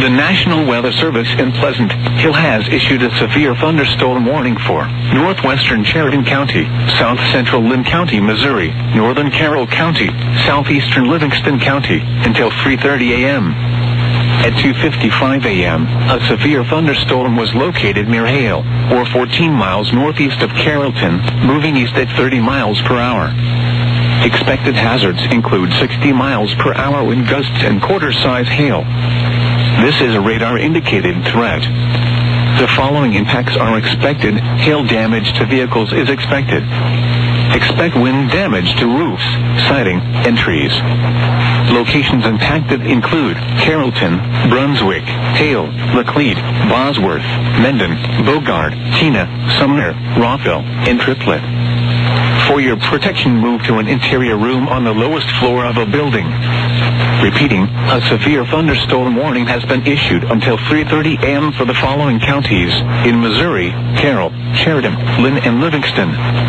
The National Weather Service in Pleasant Hill has issued a severe thunderstorm warning for northwestern Sheridan County, south central Lynn County, Missouri, northern Carroll County, southeastern Livingston County, until 3:30 a.m. At 2:55 a.m., a severe thunderstorm was located near Hale, or 14 miles northeast of Carrollton, moving east at 30 miles per hour. Expected hazards include 60 miles per hour wind gusts and quarter-size hail. This is a radar-indicated threat. The following impacts are expected. Hail damage to vehicles is expected. Expect wind damage to roofs, siding, and trees. Locations impacted include Carrollton, Brunswick, Hale, Laclede, Bosworth, Mendon, Bogart, Tina, Sumner, Rockville, and Triplet. For your protection, move to an interior room on the lowest floor of a building. Repeating, a severe thunderstorm warning has been issued until 3:30 a.m. for the following counties in Missouri: Carroll, Sheridan, Lynn, and Livingston.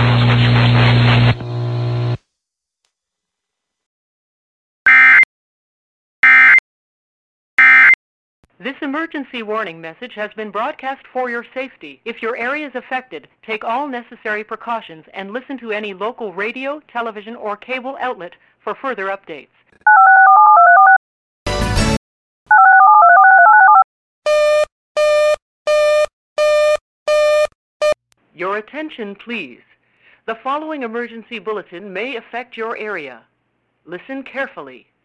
This emergency warning message has been broadcast for your safety. If your area is affected, take all necessary precautions and listen to any local radio, television, or cable outlet for further updates. Your attention, please. The following emergency bulletin may affect your area. Listen carefully.